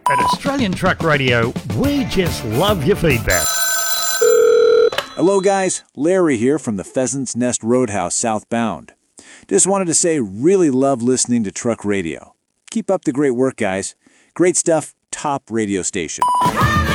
At Australian Truck Radio, we just love your feedback. Hello guys, Larry here from the Pheasant's Nest Roadhouse southbound. Just wanted to say really love listening to Truck Radio. Keep up the great work, guys. Great stuff, top radio station.